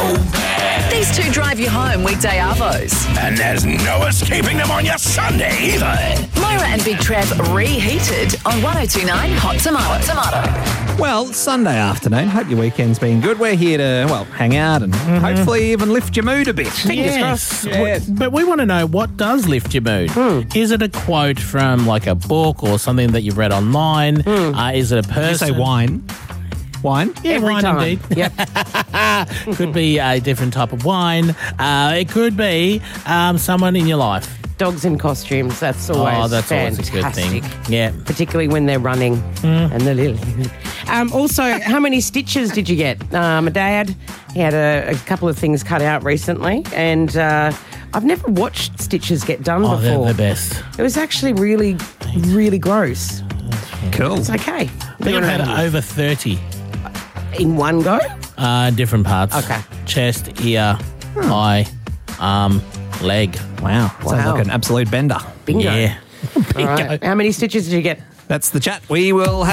bad. These two drive you home weekday arvos. And there's no escaping them on your Sunday either. Moira and Big Trev reheated on 1029 Hot Tomato. Well, Sunday afternoon. Hope your weekend's been good. We're here to, hang out and hopefully even lift your mood a bit. Fingers crossed. Yes. But we want to know, what does lift your mood? Is it a quote from like a book or something that you've read online? Is it a person? Did you say wine? Wine? Yeah, Every wine time. indeed. Yep. Could be a different type of wine. It could be someone in your life. Dogs in costumes, that's always That's fantastic. always a good thing. Yeah. Particularly when they're running and they're little. Also, how many stitches did you get? My dad, he had a couple of things cut out recently, and I've never watched stitches get done Oh, before. they're the best. It was actually really, really gross. Cool. It's okay. I think I've had over 30 In one go? different parts. Okay. Chest, ear, eye, arm, leg. Wow. Sounds like an absolute bender. Bingo. Yeah. All right. How many stitches did you get? That's the chat. We will have